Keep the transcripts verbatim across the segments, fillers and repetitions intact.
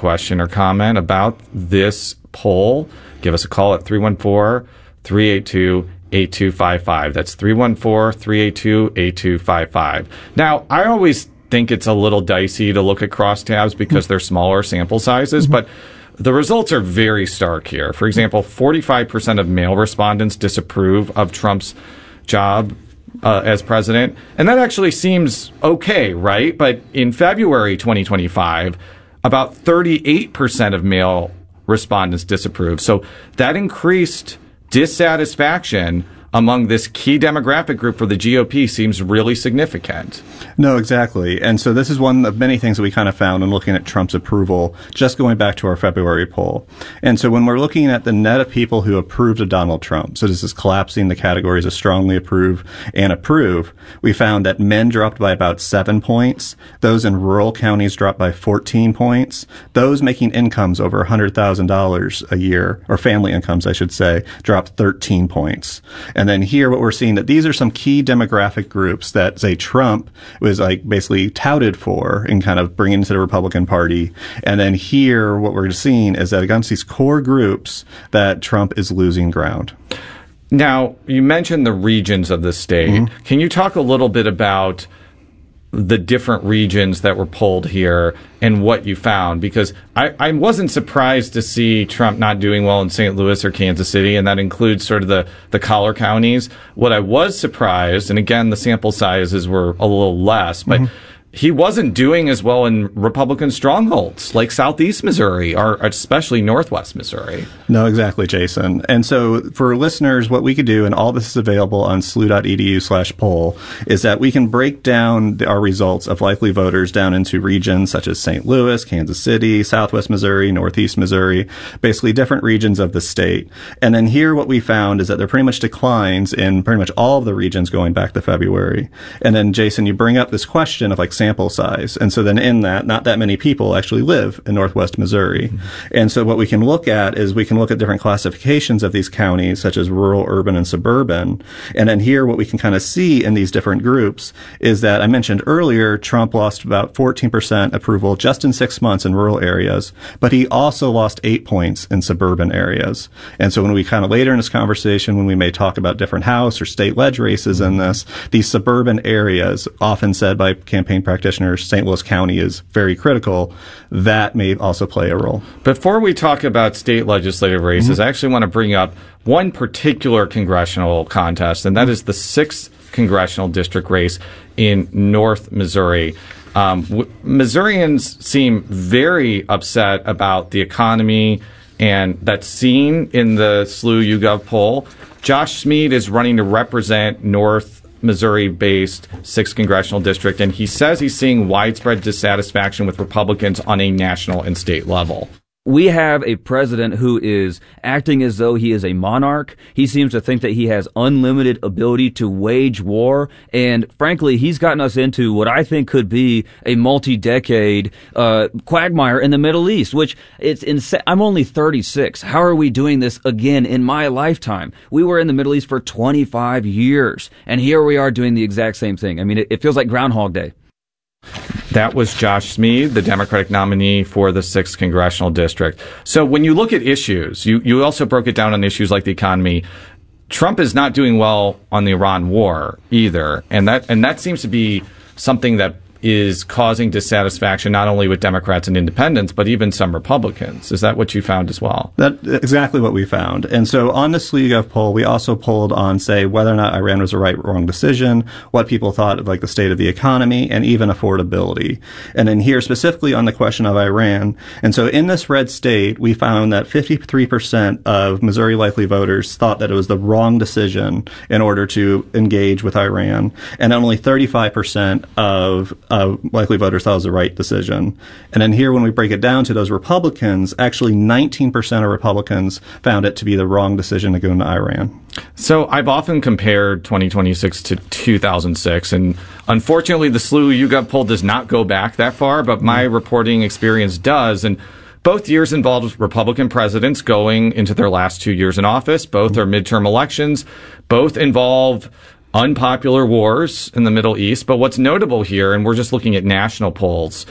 question or comment about this poll, give us a call at three one four, three eight two, eight two five five. That's three one four, three eight two, eight two five five. Now, I always think it's a little dicey to look at crosstabs because they're smaller sample sizes, but the results are very stark here. For example, forty-five percent of male respondents disapprove of Trump's job uh, as president. And that actually seems okay, right? But in February twenty twenty-five, about thirty-eight percent of male respondents disapprove. So that increased dissatisfaction among this key demographic group for the G O P seems really significant. No, exactly. And so this is one of many things that we kind of found in looking at Trump's approval, just going back to our February poll. And so when we're looking at the net of people who approved of Donald Trump, so this is collapsing the categories of strongly approve and approve, we found that men dropped by about seven points. Those in rural counties dropped by fourteen points. Those making incomes over one hundred thousand dollars a year, or family incomes, I should say, dropped thirteen points. And then here, what we're seeing that these are some key demographic groups that, say, Trump was like basically touted for and kind of bringing into the Republican Party. And then here, what we're seeing is that against these core groups, that Trump is losing ground. Now, you mentioned the regions of the state. Mm-hmm. Can you talk a little bit about the different regions that were polled here and what you found? Because I, I wasn't surprised to see Trump not doing well in Saint Louis or Kansas City, and that includes sort of the, the collar counties. What I was surprised, and again, the sample sizes were a little less, but mm-hmm. he wasn't doing as well in Republican strongholds like Southeast Missouri or especially Northwest Missouri. No, exactly, Jason. And so for listeners, what we could do, and all this is available on S L U dot E D U slash poll, is that we can break down the, our results of likely voters down into regions such as Saint Louis, Kansas City, Southwest Missouri, Northeast Missouri, basically different regions of the state. And then here what we found is that there are pretty much declines in pretty much all of the regions going back to February. And then, Jason, you bring up this question of like sample size. And so then in that, not that many people actually live in Northwest Missouri. Mm-hmm. And so what we can look at is we can look at different classifications of these counties, such as rural, urban, and suburban. And then here what we can kind of see in these different groups is that I mentioned earlier, Trump lost about fourteen percent approval just in six months in rural areas, but he also lost eight points in suburban areas. And so when we kind of later in this conversation, when we may talk about different House or state ledge races in this, these suburban areas, often said by campaign practitioners, Saint Louis County is very critical. That may also play a role. Before we talk about state legislative races, mm-hmm. I actually want to bring up one particular congressional contest, and that is the sixth congressional district race in North Missouri. Um, w- Missourians seem very upset about the economy, and that's seen in the S L U YouGov poll. Josh Smead is running to represent North Missouri-based sixth congressional district, and he says he's seeing widespread dissatisfaction with Republicans on a national and state level. We have a president who is acting as though he is a monarch. He seems to think that he has unlimited ability to wage war. And frankly, he's gotten us into what I think could be a multi-decade uh, quagmire in the Middle East, which it's insane. I'm only thirty-six. How are we doing this again in my lifetime? We were in the Middle East for twenty-five years, and here we are doing the exact same thing. I mean, it, it feels like Groundhog Day. That was Josh Smead, the Democratic nominee for the sixth Congressional District. So when you look at issues, you, you also broke it down on issues like the economy. Trump is not doing well on the Iran war either. And that and that seems to be something that is causing dissatisfaction not only with Democrats and independents, but even some Republicans. Is that what you found as well? That's exactly what we found. And so on the S L U YouGov poll, we also polled on, say, whether or not Iran was a right or wrong decision, what people thought of like the state of the economy, and even affordability. And then here specifically on the question of Iran. And so in this red state, we found that fifty-three percent of Missouri likely voters thought that it was the wrong decision in order to engage with Iran. And only thirty-five percent of Uh, likely voters thought it was the right decision. And then here, when we break it down to those Republicans, actually nineteen percent of Republicans found it to be the wrong decision to go into Iran. So I've often compared twenty twenty-six to two thousand six, and unfortunately the S L U YouGov poll does not go back that far, but my reporting experience does. And both years involved Republican presidents going into their last two years in office. Both are midterm elections. Both involve unpopular wars in the Middle East. But what's notable here, and we're just looking at national polls,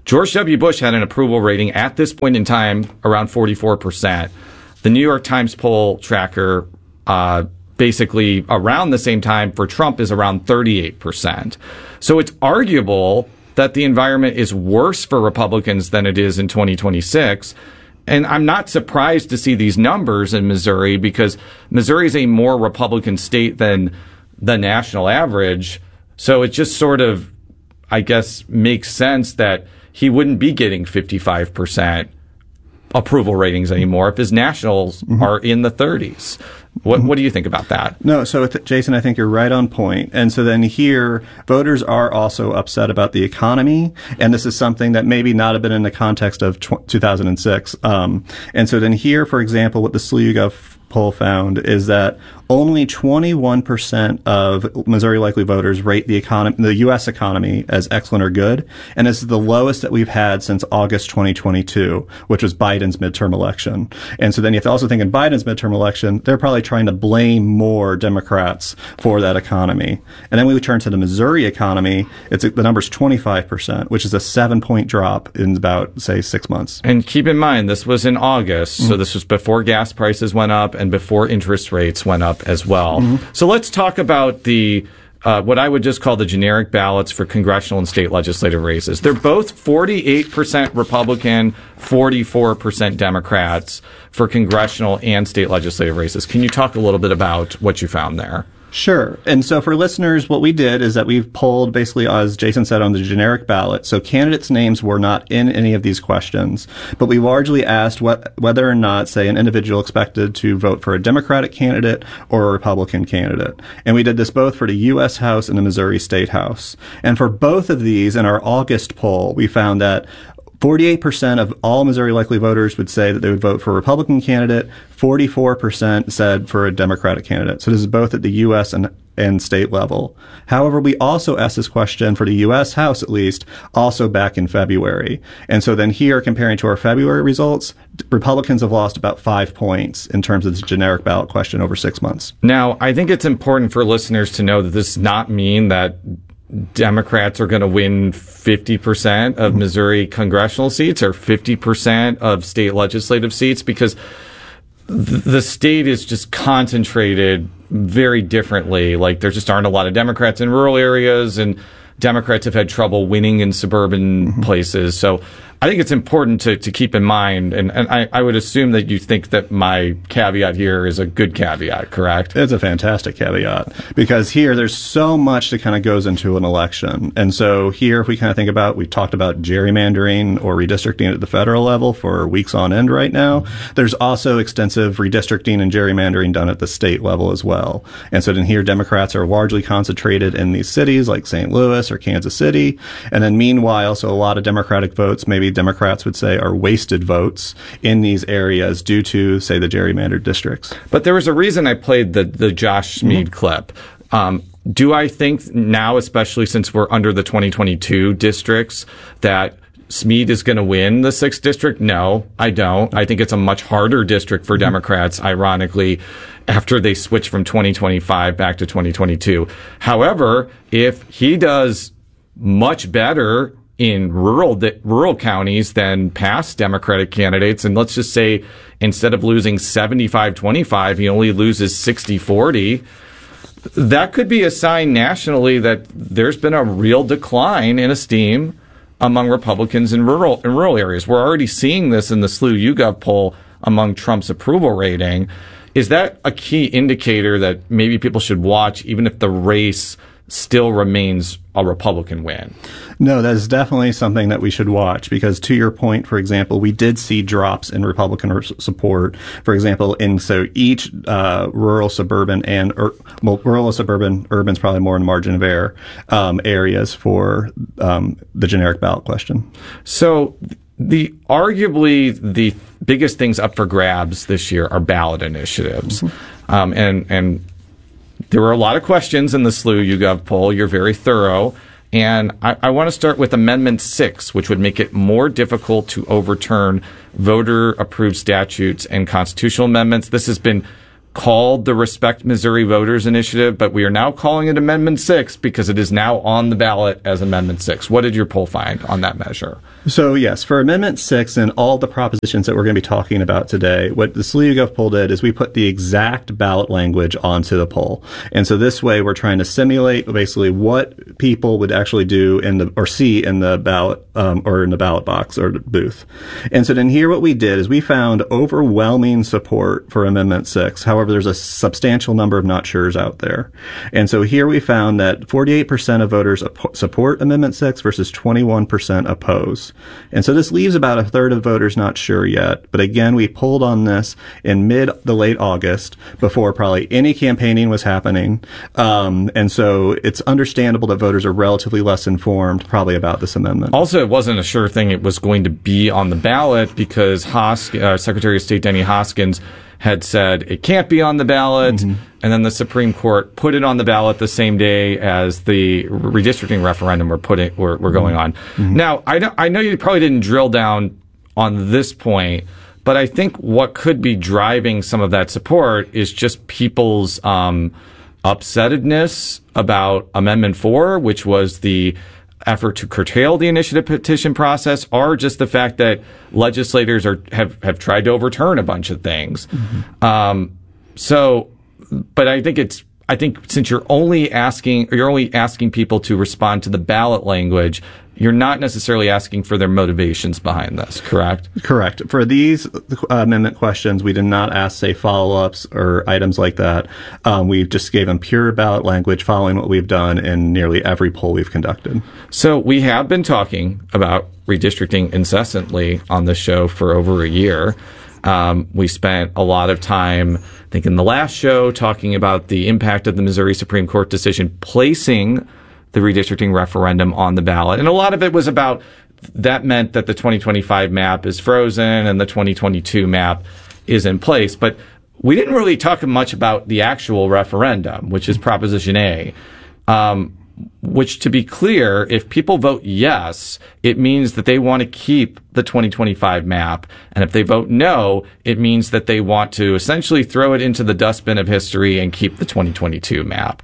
George W. Bush had an approval rating at this point in time around forty-four percent. The New York Times poll tracker, uh, basically around the same time for Trump is around thirty-eight percent. So it's arguable that the environment is worse for Republicans than it is in twenty twenty-six. And I'm not surprised to see these numbers in Missouri because Missouri is a more Republican state than the national average. So it just sort of, I guess, makes sense that he wouldn't be getting fifty-five percent approval ratings anymore if his nationals mm-hmm. are in the thirties. What what do you think about that? No, so th- Jason, I think you're right on point. And so then here, voters are also upset about the economy, and this is something that maybe not have been in the context of tw- two thousand six. Um, and so then here, for example, what the S L U YouGov poll found is that only twenty-one percent of Missouri likely voters rate the economy, the U S economy as excellent or good, and this is the lowest that we've had since August twenty twenty-two, which was Biden's midterm election. And so then you have to also think in Biden's midterm election, they're probably trying to blame more Democrats for that economy. And then we turn to the Missouri economy, it's the number's twenty-five percent, which is a seven-point drop in about, say, six months. And keep in mind, this was in August, mm-hmm. so this was before gas prices went up and before interest rates went up as well. Mm-hmm. So let's talk about the uh, what I would just call the generic ballots for congressional and state legislative races. They're both forty-eight percent Republican, forty-four percent Democrats for congressional and state legislative races. Can you talk a little bit about what you found there? Sure. And so for listeners, what we did is that we've polled basically, as Jason said, on the generic ballot. So candidates' names were not in any of these questions, but we largely asked what, whether or not, say, an individual expected to vote for a Democratic candidate or a Republican candidate. And we did this both for the U S House and the Missouri State House. And for both of these, in our August poll, we found that forty-eight percent of all Missouri likely voters would say that they would vote for a Republican candidate. forty-four percent said for a Democratic candidate. So this is both at the U S and, and state level. However, we also asked this question for the U S House, at least, also back in February. And so then here, comparing to our February results, Republicans have lost about five points in terms of the generic ballot question over six months. Now, I think it's important for listeners to know that this does not mean that Democrats are going to win fifty percent of Missouri congressional seats or fifty percent of state legislative seats, because th- the state is just concentrated very differently. Like, there just aren't a lot of Democrats in rural areas, and Democrats have had trouble winning in suburban mm-hmm. places. So I think it's important to, to keep in mind, and, and I, I would assume that you think that my caveat here is a good caveat, correct? It's a fantastic caveat, because here there's so much that kind of goes into an election. And so here, if we kind of think about, we've talked about gerrymandering or redistricting at the federal level for weeks on end right now. There's also extensive redistricting and gerrymandering done at the state level as well. And so then here, Democrats are largely concentrated in these cities like Saint Louis or Kansas City. And then meanwhile, so a lot of Democratic votes, maybe Democrats would say, are wasted votes in these areas due to, say, the gerrymandered districts. But there was a reason I played the, the Josh Smead mm-hmm. clip. Um, do I think now, especially since we're under the twenty twenty-two districts, that Smead is going to win the sixth district? No, I don't. I think it's a much harder district for mm-hmm. Democrats, ironically, after they switch from twenty twenty-five back to twenty twenty-two. However, if he does much better in rural rural counties than past Democratic candidates, and let's just say instead of losing seventy-five twenty-five, he only loses sixty forty, that could be a sign nationally that there's been a real decline in esteem among Republicans in rural in rural areas. We're already seeing this in the S L U YouGov poll among Trump's approval rating. Is that a key indicator that maybe people should watch, even if the race still remains a Republican win? No, that is definitely something that we should watch, because to your point, for example, we did see drops in Republican r- support. For example, in so each uh, rural, suburban, and ur- well, rural, suburban, urban's probably more in the margin of error um, areas for um, the generic ballot question. So the arguably the biggest things up for grabs this year are ballot initiatives, mm-hmm. um, and and. There were a lot of questions in the S L U YouGov poll. You're very thorough. And I, I want to start with Amendment six, which would make it more difficult to overturn voter-approved statutes and constitutional amendments. This has been called the Respect Missouri Voters Initiative, but we are now calling it Amendment six because it is now on the ballot as Amendment six. What did your poll find on that measure? So, yes, for Amendment six and all the propositions that we're going to be talking about today, what the SLUYOGov poll did is we put the exact ballot language onto the poll. And so this way we're trying to simulate basically what people would actually do in the, or see in the ballot, um, or in the ballot box or the booth. And so then here what we did is we found overwhelming support for Amendment six. However, there's a substantial number of not sure's out there. And so here we found that forty-eight percent of voters op- support Amendment six versus twenty-one percent oppose. And so this leaves about a third of voters not sure yet. But again, we polled on this in mid to late August before probably any campaigning was happening. Um, and so it's understandable that voters are relatively less informed probably about this amendment. Also, it wasn't a sure thing it was going to be on the ballot because Hos- uh, Secretary of State Denny Hoskins had said it can't be on the ballot, mm-hmm. and then the Supreme Court put it on the ballot the same day as the redistricting referendum were put it, were, were going on. Mm-hmm. Now, I, don't, I know you probably didn't drill down on this point, but I think what could be driving some of that support is just people's um, upsettedness about Amendment four, which was the effort to curtail the initiative petition process, or just the fact that legislators are have, have tried to overturn a bunch of things. Mm-hmm. Um, so, but I think it's I think since you're only asking you're only asking people to respond to the ballot language, you're not necessarily asking for their motivations behind this, correct? Correct. For these uh, amendment questions, we did not ask, say, follow-ups or items like that. Um, we just gave them pure ballot language following what we've done in nearly every poll we've conducted. So we have been talking about redistricting incessantly on this show for over a year. Um, we spent a lot of time, I think in the last show, talking about the impact of the Missouri Supreme Court decision placing the redistricting referendum on the ballot. And a lot of it was about that meant that the twenty twenty-five map is frozen and the twenty twenty-two map is in place. But we didn't really talk much about the actual referendum, which is Proposition A, um, which, to be clear, if people vote yes, it means that they want to keep the twenty twenty-five map. And if they vote no, it means that they want to essentially throw it into the dustbin of history and keep the twenty twenty-two map.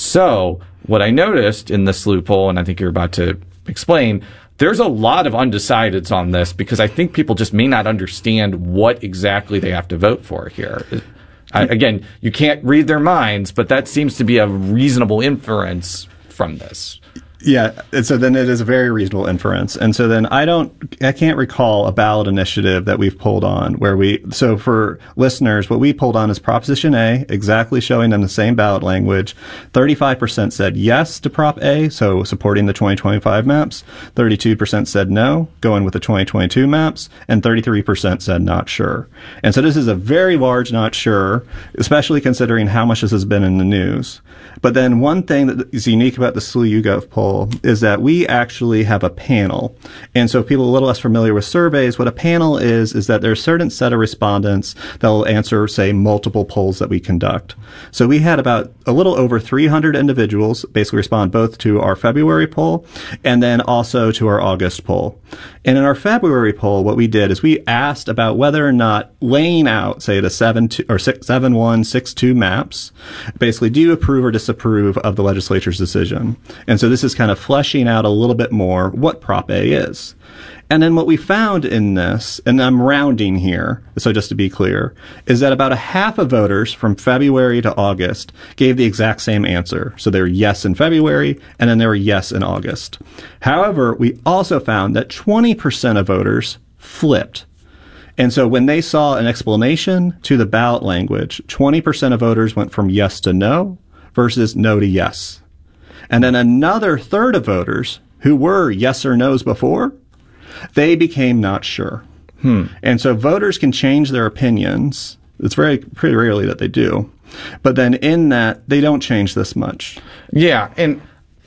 So what I noticed in the S L U poll, and I think you're about to explain, there's a lot of undecideds on this because I think people just may not understand what exactly they have to vote for here. I, again, you can't read their minds, but that seems to be a reasonable inference from this. Yeah, and so then it is a very reasonable inference. And so then I don't, I can't recall a ballot initiative that we've pulled on where we, so for listeners, what we pulled on is Proposition A, exactly showing them the same ballot language. thirty-five percent said yes to Prop A, so supporting the twenty twenty-five maps. thirty-two percent said no, going with the twenty twenty-two maps. And thirty-three percent said not sure. And so this is a very large not sure, especially considering how much this has been in the news. But then one thing that is unique about the S L U YouGov poll is that we actually have a panel. And so people a little less familiar with surveys, what a panel is, is that there's a certain set of respondents that will answer, say, multiple polls that we conduct. So we had about a little over three hundred individuals basically respond both to our February poll and then also to our August poll. And in our February poll, what we did is we asked about whether or not laying out, say, the seven two or six seven one six two maps, basically, do you approve or disapprove of the legislature's decision? And so this is kind of fleshing out a little bit more what Prop A is. And then what we found in this, and I'm rounding here, so just to be clear, is that about a half of voters from February to August gave the exact same answer. So they were yes in February, and then they were yes in August. However, we also found that twenty percent of voters flipped. And so when they saw an explanation to the ballot language, twenty percent of voters went from yes to no versus no to yes. And then another third of voters who were yes or no's before, they became not sure. Hmm. And so voters can change their opinions. It's very pretty rarely that they do. But then in that, they don't change this much. Yeah. And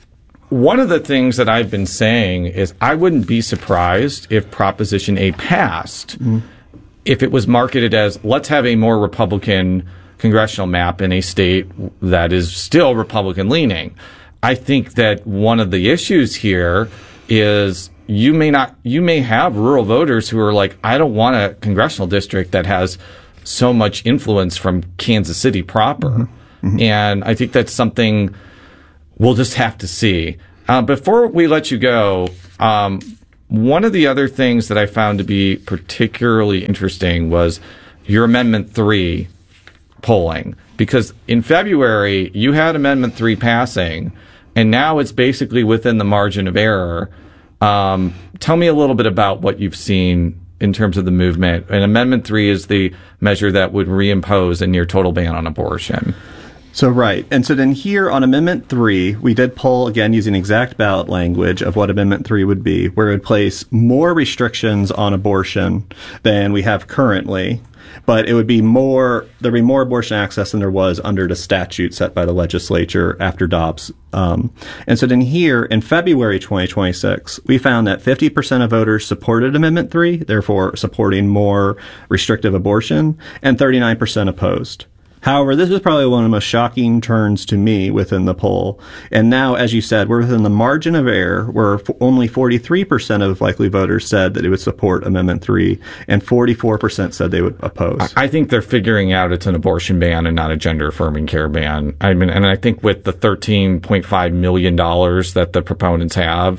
one of the things that I've been saying is I wouldn't be surprised if Proposition A passed mm. if it was marketed as let's have a more Republican congressional map in a state that is still Republican leaning. I think that one of the issues here is you may not, you may have rural voters who are like, I don't want a congressional district that has so much influence from Kansas City proper. Mm-hmm. Mm-hmm. And I think that's something we'll just have to see. Uh, before we let you go, um, one of the other things that I found to be particularly interesting was your Amendment three polling. Because in February, you had Amendment three passing, and now it's basically within the margin of error. Um, tell me a little bit about what you've seen in terms of the movement. And Amendment three is the measure that would reimpose a near total ban on abortion. So, right. And so then here on Amendment three, we did poll, again, using exact ballot language of what Amendment three would be, where it would place more restrictions on abortion than we have currently. But it would be more, there'd be more abortion access than there was under the statute set by the legislature after Dobbs. Um, and so then here in February twenty twenty-six, we found that fifty percent of voters supported Amendment three, therefore supporting more restrictive abortion, and thirty-nine percent opposed. However, this was probably one of the most shocking turns to me within the poll. And now, as you said, we're within the margin of error where f- only forty-three percent of likely voters said that they would support Amendment three and forty-four percent said they would oppose. I think they're figuring out it's an abortion ban and not a gender-affirming care ban. I mean, and I think with the thirteen point five million dollars that the proponents have,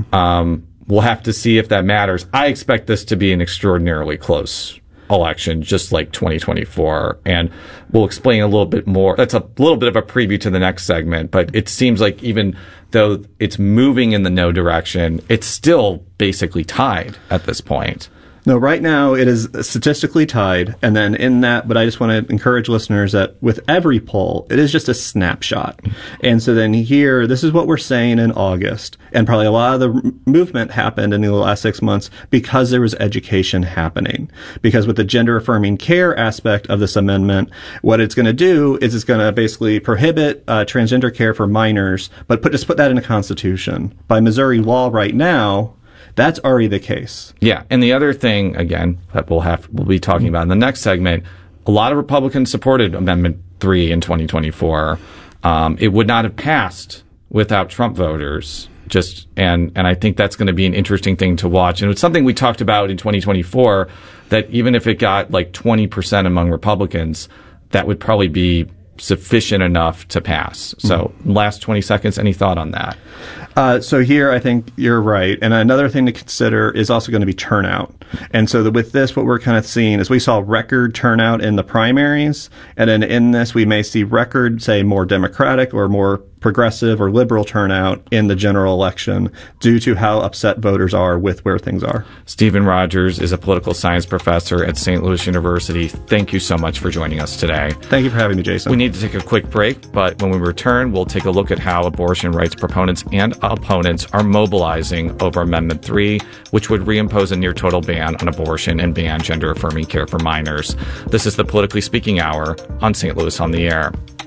um, we'll have to see if that matters. I expect this to be an extraordinarily close election, just like twenty twenty-four. And we'll explain a little bit more. That's a little bit of a preview to the next segment, but it seems like even though it's moving in the no direction, it's still basically tied at this point. No, right now it is statistically tied. And then in that, but I just want to encourage listeners that with every poll, it is just a snapshot. And so then here, this is what we're saying in August. And probably a lot of the movement happened in the last six months because there was education happening. Because with the gender affirming care aspect of this amendment, what it's going to do is it's going to basically prohibit uh, transgender care for minors, but put, just put that in the Constitution. By Missouri law right now, that's already the case. Yeah, and the other thing, again, that we'll have we'll be talking about in the next segment, a lot of Republicans supported Amendment three in twenty twenty-four. Um, it would not have passed without Trump voters. Just and and I think that's going to be an interesting thing to watch. And it's something we talked about in twenty twenty-four, that even if it got like twenty percent among Republicans, that would probably be sufficient enough to pass. So mm-hmm. last twenty seconds, any thought on that? Uh, so here, I think you're right. And another thing to consider is also going to be turnout. And so the, with this, what we're kind of seeing is we saw record turnout in the primaries. And then in this, we may see record, say, more Democratic or more progressive or liberal turnout in the general election due to how upset voters are with where things are. Stephen Rogers is a political science professor at Saint Louis University. Thank you so much for joining us today. Thank you for having me, Jason. We need to take a quick break, but when we return, we'll take a look at how abortion rights proponents and opponents are mobilizing over Amendment three, which would reimpose a near total ban on abortion and ban gender-affirming care for minors. This is the Politically Speaking Hour on Saint Louis on the Air.